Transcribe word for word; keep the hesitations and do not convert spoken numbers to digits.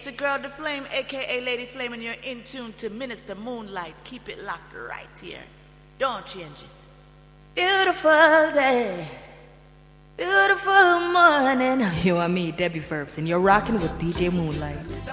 It's your girl, The Flame, a k a. Lady Flame, and you're in tune to Minister Moonlight. Keep it locked right here. Don't change it. Beautiful day, beautiful morning. You and me, Debbie Verbs, and you're rocking with D J Moonlight.